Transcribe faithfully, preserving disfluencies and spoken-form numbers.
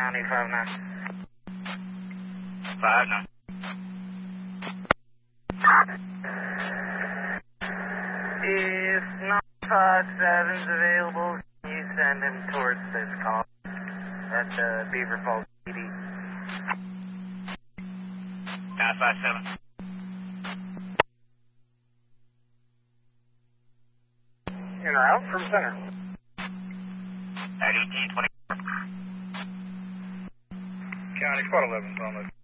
County five nine. five nine. If nine five seven's available, can you send him towards this call at the Beaver Falls P D? nine five seven. In route from center. At eighteen twenty. County squad eleven's on this.